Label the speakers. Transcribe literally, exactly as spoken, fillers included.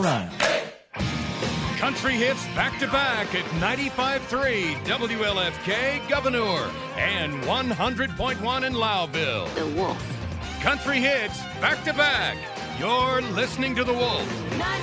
Speaker 1: run.
Speaker 2: Country hits back-to-back at ninety-five point three W L F K Governor and one hundred point one in Lowville.
Speaker 3: The Wolf.
Speaker 2: Country hits back-to-back. You're listening to The Wolf.